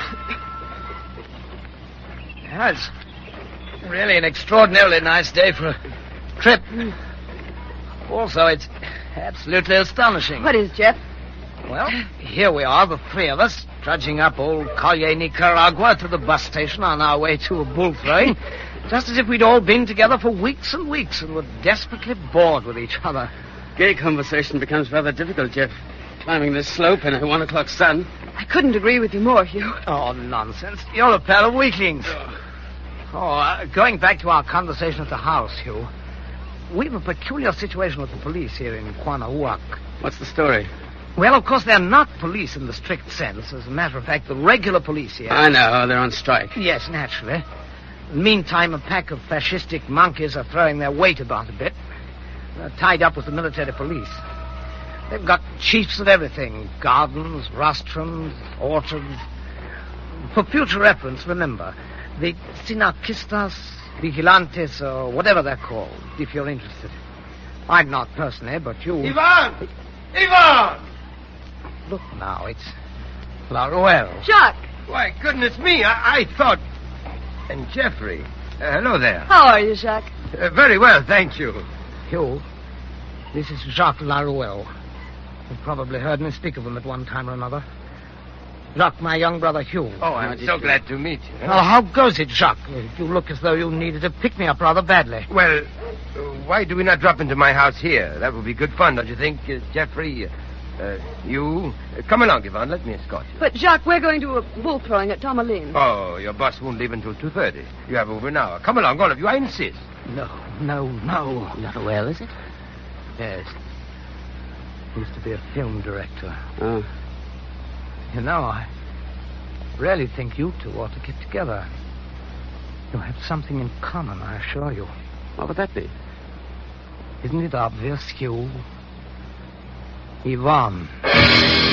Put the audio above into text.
Yeah, it's really an extraordinarily nice day for a trip. Also, it's absolutely astonishing. What is, Jeff? Well, here we are, the three of us, trudging up old Calle Nicaragua to the bus station on our way to a bull throwing, just as if we'd all been together for weeks and weeks and were desperately bored with each other. Gay conversation becomes rather difficult, Jeff. Climbing this slope in a 1 o'clock sun. I couldn't agree with you more, Hugh. Oh, nonsense. You're a pair of weaklings. Going back to our conversation at the house, Hugh. We've a peculiar situation with the police here in Quanahuac. What's the story? Well, of course, they're not police in the strict sense. As a matter of fact, the regular police here... I know, they're on strike. Yes, naturally. Meantime, a pack of fascistic monkeys are throwing their weight about a bit. They're tied up with the military police. They've got chiefs of everything. Gardens, rostrums, orchards. For future reference, remember, the Sinarquistas, Vigilantes, or whatever they're called, if you're interested. I'm not personally, but you... Ivan! Ivan! Look now, it's Laruelle. Jacques! Why, goodness me, I thought... And Jeffrey. Hello there. How are you, Jacques? Very well, thank you. Hugh, this is Jacques Laruelle. You've probably heard me speak of him at one time or another. Jacques, my young brother Hugh. Oh, I'm so glad to meet you. Oh, how goes it, Jacques? You look as though you needed a pick-me-up rather badly. Well, why do we not drop into my house here? That would be good fun, don't you think, Jeffrey? You? Come along, Yvonne. Let me escort you. But, Jacques, we're going to a bull throwing at Tomalin. Oh, your boss won't leave until 2:30. You have over an hour. Come along, all of you. I insist. No. Laruelle, is it? Yes. Used to be a film director. Oh. You know, I really think you two ought to get together. You have something in common, I assure you. What would that be? Isn't it obvious, Hugh? Yvonne.